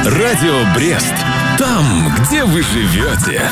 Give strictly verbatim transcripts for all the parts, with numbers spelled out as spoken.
Радио Брест. Там, где вы живете.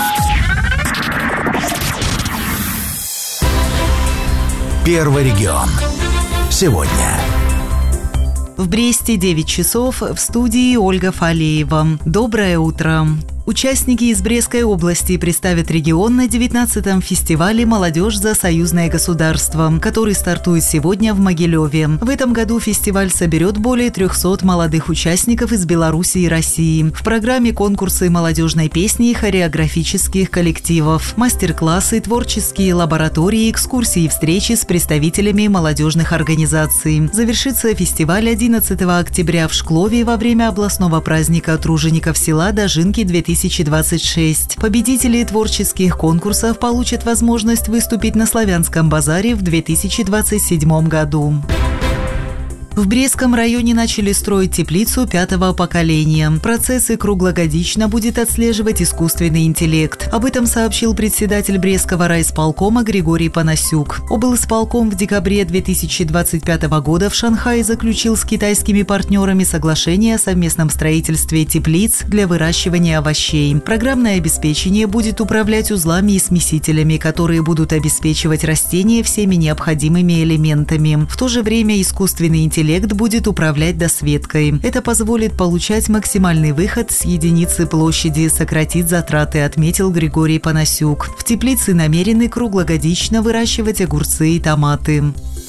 Первый регион. Сегодня. В Бресте девять часов, в студии Ольга Фалеева. Доброе утро. Участники из Брестской области представят регион на девятнадцатом фестивале «Молодежь за союзное государство», который стартует сегодня в Могилеве. В этом году фестиваль соберет более трехсот молодых участников из Беларуси и России. В программе конкурсы молодежной песни и хореографических коллективов, мастер-классы, творческие лаборатории, экскурсии и встречи с представителями молодежных организаций. Завершится фестиваль одиннадцатого октября в Шклове во время областного праздника тружеников села Дожинки две тысячи двадцать шесть. Победители творческих конкурсов получат возможность выступить на Славянском базаре в две тысячи двадцать седьмом году. В Брестском районе начали строить теплицу пятого поколения. Процессы круглогодично будет отслеживать искусственный интеллект. Об этом сообщил председатель Брестского райисполкома Григорий Панасюк. Облисполком в декабре две тысячи двадцать пятого года в Шанхае заключил с китайскими партнерами соглашение о совместном строительстве теплиц для выращивания овощей. Программное обеспечение будет управлять узлами и смесителями, которые будут обеспечивать растения всеми необходимыми элементами. В то же время искусственный интеллект будет управлять досветкой. Это позволит получать максимальный выход с единицы площади, сократит затраты, отметил Григорий Панасюк. В теплице намерены круглогодично выращивать огурцы и томаты.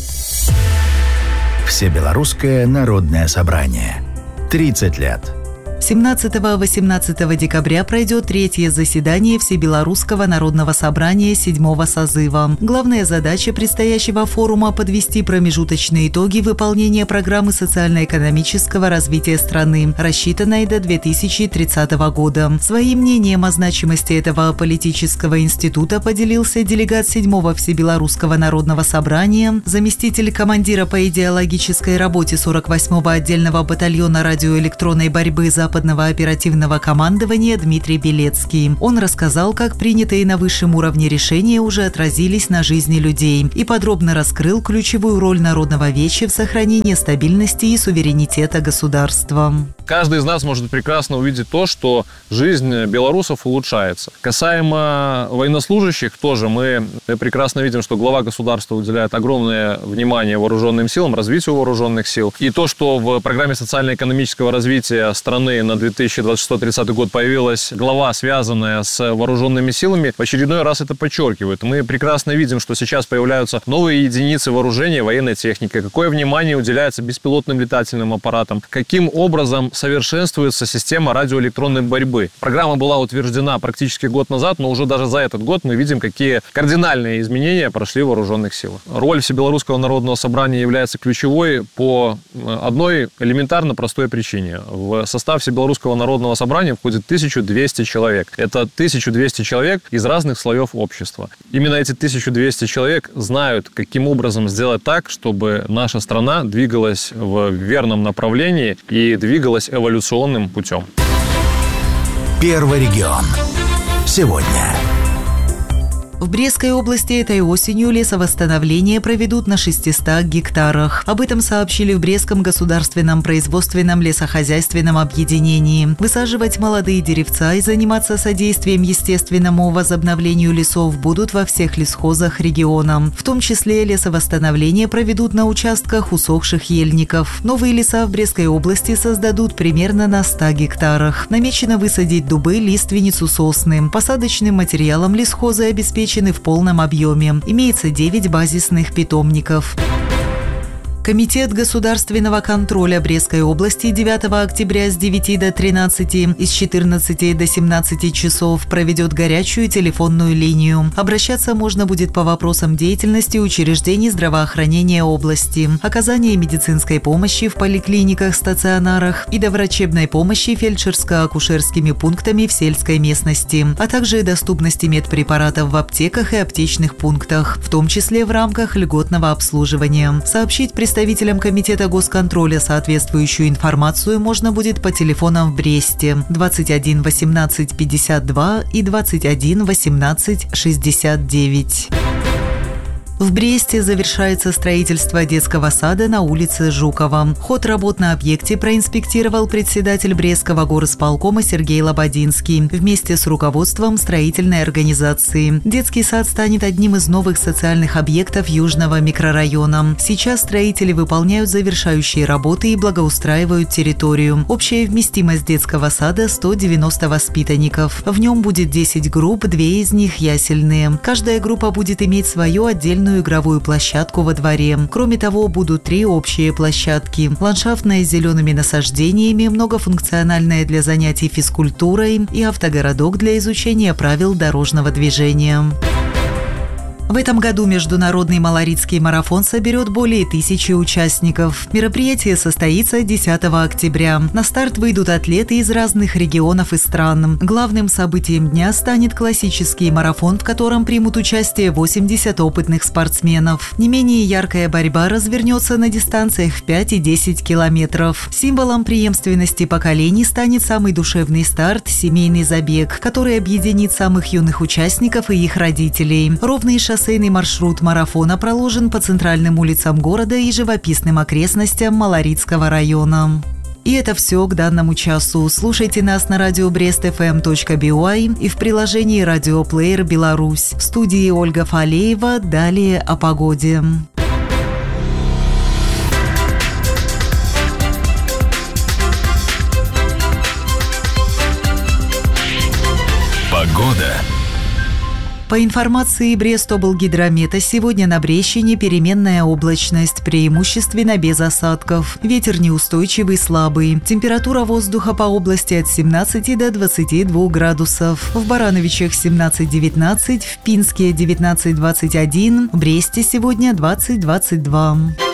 Всебелорусское народное собрание. тридцать лет. семнадцатого-восемнадцатого декабря пройдет третье заседание Всебелорусского народного собрания седьмого созыва. Главная задача предстоящего форума – подвести промежуточные итоги выполнения программы социально-экономического развития страны, рассчитанной до две тысячи тридцатого года. Своим мнением о значимости этого политического института поделился делегат седьмого Всебелорусского народного собрания, заместитель командира по идеологической работе сорок восьмого отдельного батальона радиоэлектронной борьбы за Западного оперативного командования Дмитрий Белецкий. Он рассказал, как принятые на высшем уровне решения уже отразились на жизни людей и подробно раскрыл ключевую роль народного веча в сохранении стабильности и суверенитета государства. Каждый из нас может прекрасно увидеть то, что жизнь белорусов улучшается. Касаемо военнослужащих тоже мы прекрасно видим, что глава государства уделяет огромное внимание вооруженным силам, развитию вооруженных сил. И то, что в программе социально-экономического развития страны на две тысячи двадцать шестой — две тысячи тридцатый год появилась глава, связанная с вооруженными силами, в очередной раз это подчеркивает. Мы прекрасно видим, что сейчас появляются новые единицы вооружения, военной техники, какое внимание уделяется беспилотным летательным аппаратам, каким образом совершенствуется система радиоэлектронной борьбы. Программа была утверждена практически год назад, но уже даже за этот год мы видим, какие кардинальные изменения прошли в вооруженных силах. Роль Всебелорусского народного собрания является ключевой по одной элементарно простой причине. В состав Всебелорусского народного собрания входит тысяча двести человек. Это тысяча двести человек из разных слоев общества. Именно эти тысяча двести человек знают, каким образом сделать так, чтобы наша страна двигалась в верном направлении и двигалась эволюционным путем. Первый регион. Сегодня. В Брестской области этой осенью лесовосстановление проведут на шестистах гектарах. Об этом сообщили в Брестском государственном производственном лесохозяйственном объединении. Высаживать молодые деревца и заниматься содействием естественному возобновлению лесов будут во всех лесхозах региона. В том числе лесовосстановление проведут на участках усохших ельников. Новые леса в Брестской области создадут примерно на ста гектарах. Намечено высадить дубы, лиственницу, сосны. Посадочным материалом лесхозы обеспечены в полном объеме. Имеется девять базисных питомников. Комитет государственного контроля Брестской области девятого октября с девяти до тринадцати и с четырнадцати до семнадцати часов проведет горячую телефонную линию. Обращаться можно будет по вопросам деятельности учреждений здравоохранения области, оказания медицинской помощи в поликлиниках, стационарах и доврачебной помощи фельдшерско-акушерскими пунктами в сельской местности, а также доступности медпрепаратов в аптеках и аптечных пунктах, в том числе в рамках льготного обслуживания. Сообщить представителям Представителям Комитета госконтроля соответствующую информацию можно будет по телефонам в Бресте двадцать один восемнадцать пятьдесят два и двадцать один восемнадцать шестьдесят девять. В Бресте завершается строительство детского сада на улице Жукова. Ход работ на объекте проинспектировал председатель Брестского горосполкома Сергей Лободинский вместе с руководством строительной организации. Детский сад станет одним из новых социальных объектов Южного микрорайона. Сейчас строители выполняют завершающие работы и благоустраивают территорию. Общая вместимость детского сада – сто девяносто воспитанников. В нем будет десять групп, две из них ясельные. Каждая группа будет иметь свою отдельную игровую площадку во дворе. Кроме того, будут три общие площадки. Ландшафтная с зелеными насаждениями, многофункциональная для занятий физкультурой и автогородок для изучения правил дорожного движения. В этом году Международный малорицкий марафон соберет более тысячи участников. Мероприятие состоится десятого октября. На старт выйдут атлеты из разных регионов и стран. Главным событием дня станет классический марафон, в котором примут участие восемьдесят опытных спортсменов. Не менее яркая борьба развернется на дистанциях в пять и десять километров. Символом преемственности поколений станет самый душевный старт – семейный забег, который объединит самых юных участников и их родителей. Ровные шоссе Шоссейный маршрут марафона проложен по центральным улицам города и живописным окрестностям Малорицкого района. И это все к данному часу. Слушайте нас на радио брест эф эм точка би уай и в приложении «Радиоплеер Беларусь». В студии Ольга Фалеева. Далее о погоде. Погода. По информации Брестоблгидромета, сегодня на Брещине переменная облачность, преимущественно без осадков. Ветер неустойчивый, слабый. Температура воздуха по области от семнадцати до двадцати двух градусов. В Барановичах семнадцать девятнадцать, в Пинске девятнадцать двадцать один, в Бресте сегодня двадцать двадцать два.